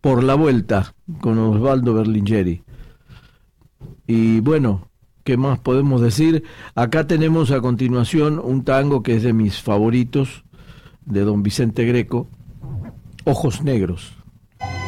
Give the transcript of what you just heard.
Por la Vuelta, con Osvaldo Berlingeri. Y bueno, ¿qué más podemos decir? Acá tenemos a continuación un tango que es de mis favoritos, de don Vicente Greco, Ojos Negros.